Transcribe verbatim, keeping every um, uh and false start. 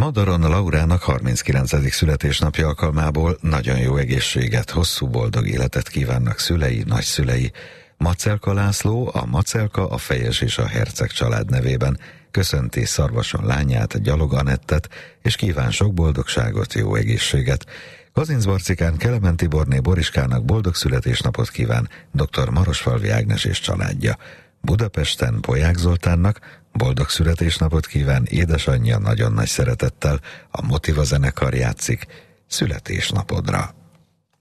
Madaron Laurának harminckilencedik születésnapja alkalmából nagyon jó egészséget, hosszú boldog életet kívánnak szülei, nagyszülei. Macelka László, a Macelka, a Fejes és a Herceg család nevében köszönti Szarvason lányát, Gyalog Anettet, és kíván sok boldogságot, jó egészséget. Kazincbarcikán Kelemen Tiborné Boriskának boldog születésnapot kíván dr. Marosfalvi Ágnes és családja. Budapesten Polyák Zoltánnak boldog születésnapot kíván édesanyja nagyon nagy szeretettel, a Motiva zenekar játszik születésnapodra.